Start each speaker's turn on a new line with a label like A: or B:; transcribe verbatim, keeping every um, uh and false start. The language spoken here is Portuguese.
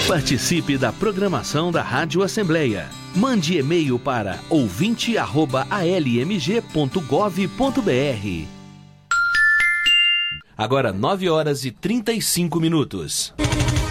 A: Participe da programação da Rádio Assembleia. Mande e-mail para ouvinte arroba a l m g ponto gov ponto b r. Agora nove horas e trinta e cinco minutos.